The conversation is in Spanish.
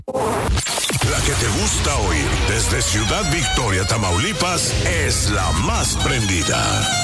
La que te gusta oír desde Ciudad Victoria, Tamaulipas, es la más prendida.